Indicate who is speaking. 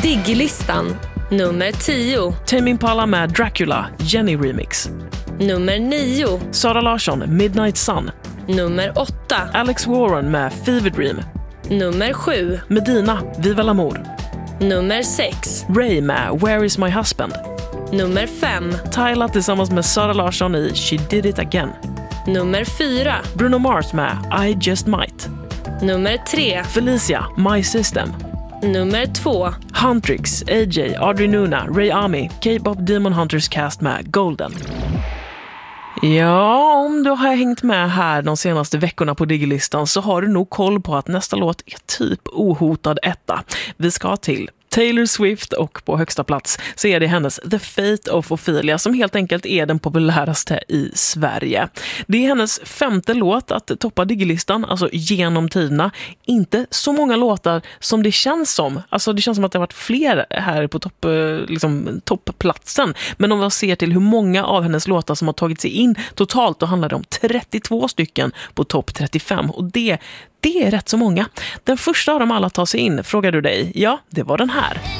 Speaker 1: Diggy-listan. Nummer 10.
Speaker 2: Tame Impala med Dracula, Jenny Remix.
Speaker 1: Nummer 9.
Speaker 2: Sara Larsson, Midnight Sun.
Speaker 1: Nummer 8.
Speaker 2: Alex Warren med Fever Dream.
Speaker 1: Nummer 7.
Speaker 2: Medina, Viva l'Amour.
Speaker 1: Nummer 6.
Speaker 2: Ray med Where is my husband.
Speaker 1: Nummer 5.
Speaker 2: Tyla tillsammans med Sara Larsson i She Did It Again.
Speaker 1: Nummer 4.
Speaker 2: Bruno Mars med I Just Might.
Speaker 1: Nummer 3.
Speaker 2: Felicia, My System.
Speaker 1: Nummer 2.
Speaker 2: Huntrix, AJ, Audrey Nuna, Ray Ami, K-pop Demon Hunters Cast med Golden. Ja, om du har hängt med här de senaste veckorna på Diggy-listan så har du nog koll på att nästa låt är typ ohotad etta. Vi ska till Taylor Swift och på högsta plats så är det hennes The Fate of Ophelia som helt enkelt är den populäraste i Sverige. Det är hennes 5:e låt att toppa Diggy-listan, alltså genom tiderna. Inte så många låtar som det känns som. Alltså det känns som att det har varit fler här på toppplatsen. Men om man ser till hur många av hennes låtar som har tagit sig in totalt, då handlar det om 32 stycken på topp 35. Och det är rätt så många. Den första av dem alla tar sig in, frågar du dig? Ja, det var den här.